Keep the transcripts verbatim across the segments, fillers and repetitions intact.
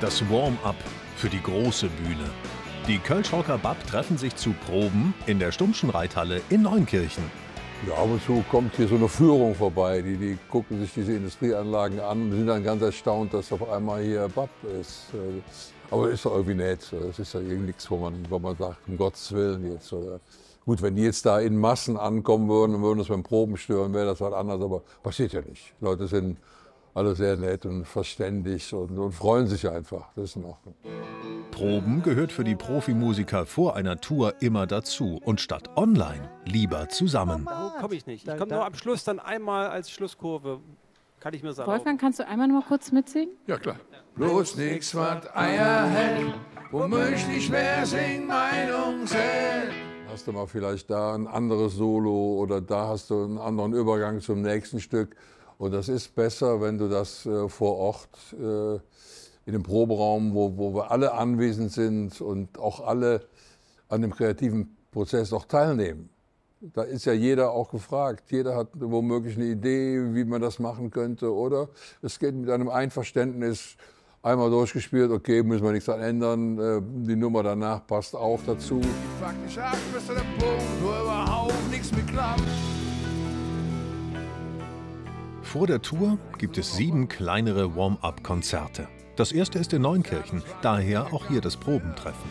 Das Warm-up für die große Bühne. Die Kölsch-Rocker B A P treffen sich zu Proben in der Stumpfschen Reithalle in Neunkirchen. Ja, ab und zu kommt hier so eine Führung vorbei. Die, die gucken sich diese Industrieanlagen an und sind dann ganz erstaunt, dass auf einmal hier B A P ist. Aber ist doch irgendwie nett. Es ist ja irgendwie nichts, wo man, wo man sagt, um Gottes Willen jetzt. Oder gut, wenn die jetzt da in Massen ankommen würden und würden uns beim Proben stören, wäre das was anderes. Aber passiert ja nicht. Die Leute sind alle sehr nett und verständig und, und freuen sich einfach. Das ist in Ordnung. Proben gehört für die Profimusiker vor einer Tour immer dazu und statt online lieber zusammen. Da komme ich nicht. Ich komme nur am Schluss dann einmal als Schlusskurve. Kann ich mir sagen. Wolfgang, kannst du einmal nur mal kurz mitsingen? Ja, klar. Bloß nix, wat Eier hält, womöglich nicht mehr sing Meinung zählt. Hast du mal vielleicht da ein anderes Solo oder da hast du einen anderen Übergang zum nächsten Stück. Und das ist besser, wenn du das äh, vor Ort äh, in dem Proberaum, wo, wo wir alle anwesend sind und auch alle an dem kreativen Prozess auch teilnehmen. Da ist ja jeder auch gefragt. Jeder hat womöglich eine Idee, wie man das machen könnte. Oder es geht mit einem Einverständnis einmal durchgespielt, okay, müssen wir nichts daran ändern. Die Nummer danach passt auch dazu. Fuck dich ab, bis zu dem Punkt, wo überhaupt nichts mehr klappt. Vor der Tour gibt es sieben kleinere Warm-up-Konzerte. Das erste ist in Neunkirchen, daher auch hier das Probentreffen.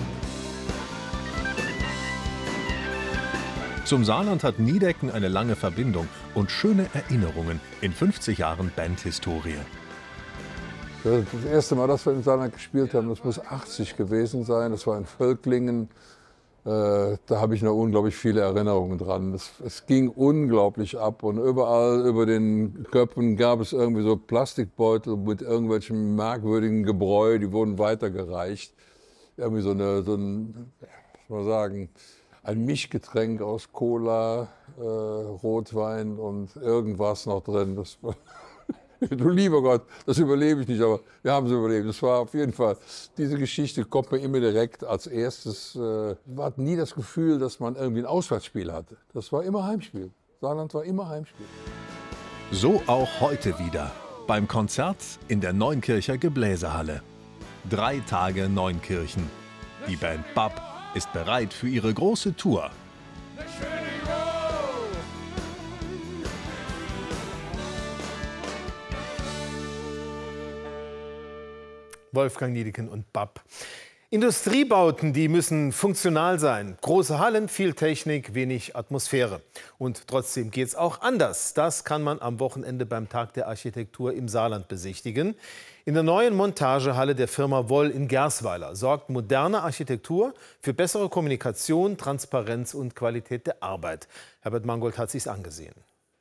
Zum Saarland hat Niedecken eine lange Verbindung und schöne Erinnerungen in fünfzig Jahren Bandhistorie. Das erste Mal, dass wir in Saarland gespielt haben, das muss achtzig gewesen sein. Das war in Völklingen. Äh, da habe ich noch unglaublich viele Erinnerungen dran. Es, es ging unglaublich ab und überall über den Köpfen gab es irgendwie so Plastikbeutel mit irgendwelchen merkwürdigen Gebräu, die wurden weitergereicht. Irgendwie so, eine, so ein, was soll man sagen, ein Mischgetränk aus Cola, äh, Rotwein und irgendwas noch drin. Das war du lieber Gott, das überlebe ich nicht, aber wir haben es überlebt. Das war auf jeden Fall, diese Geschichte kommt mir immer direkt als erstes. Äh, man hat nie das Gefühl, dass man irgendwie ein Auswärtsspiel hatte. Das war immer Heimspiel. Saarland war immer Heimspiel. So auch heute wieder beim Konzert in der Neunkircher Gebläsehalle. Drei Tage Neunkirchen. Die Band B A P ist bereit für ihre große Tour. Wolfgang Niedecken und B A P. Industriebauten, die müssen funktional sein. Große Hallen, viel Technik, wenig Atmosphäre. Und trotzdem geht es auch anders. Das kann man am Wochenende beim Tag der Architektur im Saarland besichtigen. In der neuen Montagehalle der Firma Woll in Gersweiler sorgt moderne Architektur für bessere Kommunikation, Transparenz und Qualität der Arbeit. Herbert Mangold hat sich's angesehen.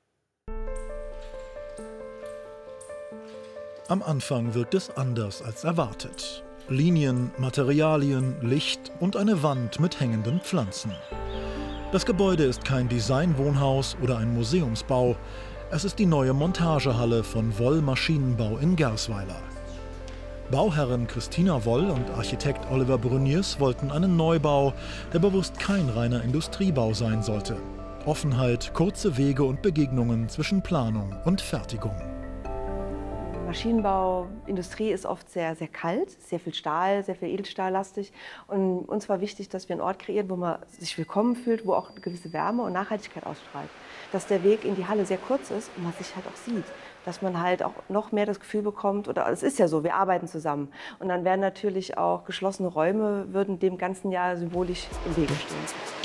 Am Anfang wirkt es anders als erwartet. Linien, Materialien, Licht und eine Wand mit hängenden Pflanzen. Das Gebäude ist kein Designwohnhaus oder ein Museumsbau. Es ist die neue Montagehalle von Woll Maschinenbau in Gersweiler. Bauherrin Christina Woll und Architekt Oliver Bruniers wollten einen Neubau, der bewusst kein reiner Industriebau sein sollte. Offenheit, kurze Wege und Begegnungen zwischen Planung und Fertigung. Maschinenbau, Industrie ist oft sehr, sehr kalt, sehr viel Stahl, sehr viel Edelstahllastig. Und uns war wichtig, dass wir einen Ort kreieren, wo man sich willkommen fühlt, wo auch eine gewisse Wärme und Nachhaltigkeit ausstrahlt. Dass der Weg in die Halle sehr kurz ist und man sich halt auch sieht. Dass man halt auch noch mehr das Gefühl bekommt, oder es ist ja so, wir arbeiten zusammen. Und dann werden natürlich auch geschlossene Räume, würden dem ganzen Jahr symbolisch im Wege stehen.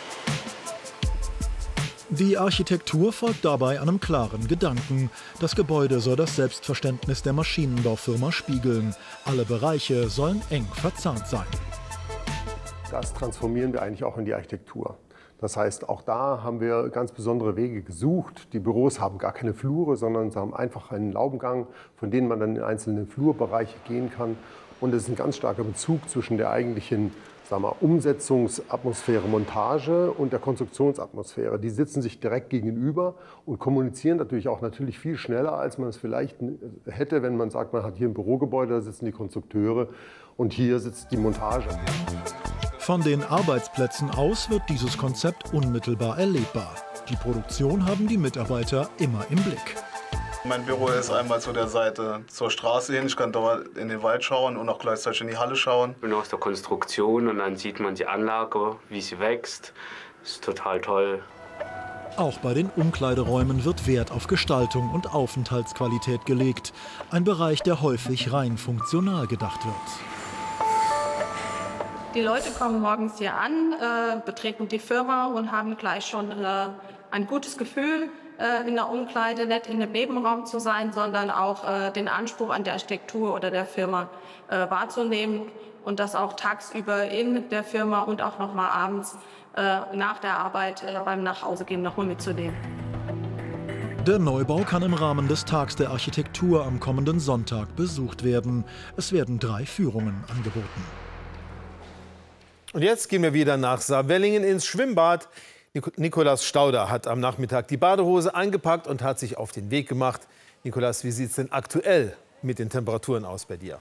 Die Architektur folgt dabei einem klaren Gedanken. Das Gebäude soll das Selbstverständnis der Maschinenbaufirma spiegeln. Alle Bereiche sollen eng verzahnt sein. Das transformieren wir eigentlich auch in die Architektur. Das heißt, auch da haben wir ganz besondere Wege gesucht. Die Büros haben gar keine Flure, sondern sie haben einfach einen Laubengang, von dem man dann in einzelne Flurbereiche gehen kann. Und es ist ein ganz starker Bezug zwischen der eigentlichen, sagen wir, Umsetzungsatmosphäre, Montage und der Konstruktionsatmosphäre. Die sitzen sich direkt gegenüber und kommunizieren natürlich auch natürlich viel schneller, als man es vielleicht hätte, wenn man sagt, man hat hier ein Bürogebäude, da sitzen die Konstrukteure und hier sitzt die Montage. Von den Arbeitsplätzen aus wird dieses Konzept unmittelbar erlebbar. Die Produktion haben die Mitarbeiter immer im Blick. Mein Büro ist einmal zu der Seite zur Straße hin. Ich kann dort in den Wald schauen und auch gleichzeitig in die Halle schauen. Ich bin aus der Konstruktion und dann sieht man die Anlage, wie sie wächst. Das ist total toll. Auch bei den Umkleideräumen wird Wert auf Gestaltung und Aufenthaltsqualität gelegt. Ein Bereich, der häufig rein funktional gedacht wird. Die Leute kommen morgens hier an, äh, betreten die Firma und haben gleich schon äh, ein gutes Gefühl, äh, in der Umkleide nicht in einem Nebenraum zu sein, sondern auch äh, den Anspruch an der Architektur oder der Firma äh, wahrzunehmen und das auch tagsüber in der Firma und auch noch mal abends äh, nach der Arbeit äh, beim Nachhausegehen noch mal mitzunehmen. Der Neubau kann im Rahmen des Tags der Architektur am kommenden Sonntag besucht werden. Es werden drei Führungen angeboten. Und jetzt gehen wir wieder nach Saarwellingen ins Schwimmbad. Nikolaus Stauder hat am Nachmittag die Badehose eingepackt und hat sich auf den Weg gemacht. Nikolaus, wie sieht es denn aktuell mit den Temperaturen aus bei dir?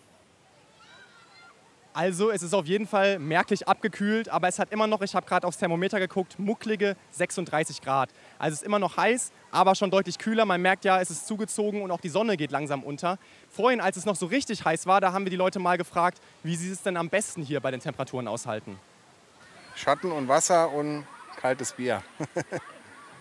Also es ist auf jeden Fall merklich abgekühlt, aber es hat immer noch, ich habe gerade aufs Thermometer geguckt, mucklige sechsunddreißig Grad. Also es ist immer noch heiß, aber schon deutlich kühler. Man merkt ja, es ist zugezogen und auch die Sonne geht langsam unter. Vorhin, als es noch so richtig heiß war, da haben wir die Leute mal gefragt, wie sie es denn am besten hier bei den Temperaturen aushalten. Schatten und Wasser und kaltes Bier.